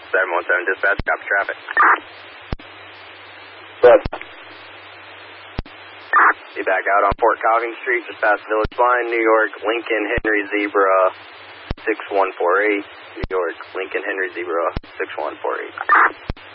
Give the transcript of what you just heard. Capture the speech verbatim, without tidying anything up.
seven one seven, dispatch, copy traffic. Good. Be back out on Fort Calvin Street, just past Village Line, New York, Lincoln, Henry, Zebra, six one four eight. New York, Lincoln, Henry, Zebra, six one four eight.